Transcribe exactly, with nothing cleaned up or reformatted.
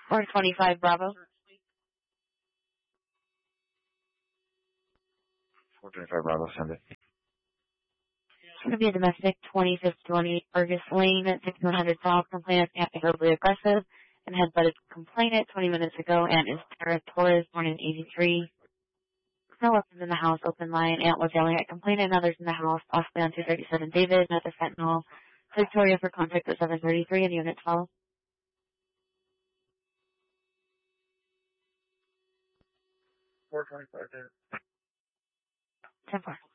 four twenty-five Bravo. four twenty-five Bravo, send it. It's going to be a domestic twenty fifty Fergus Lane at sixty-one hundred South. Complainant acting verbally aggressive and had butted complainant twenty minutes ago and is Tara Torres, born in eighty-three. No weapons in the house, open line, antler yelling at complainant and others in the house, possibly on two thirty-seven David, not the Sentinel. Victoria for contact at seven thirty-three and unit twelve. four twenty-five David. ten four.